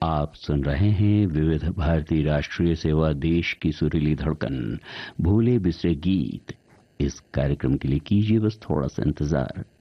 आप सुन रहे हैं विविध भारती राष्ट्रीय सेवा, देश की सुरीली धड़कन, भूले बिसरे गीत। इस कार्यक्रम के लिए कीजिए बस थोड़ा सा इंतजार।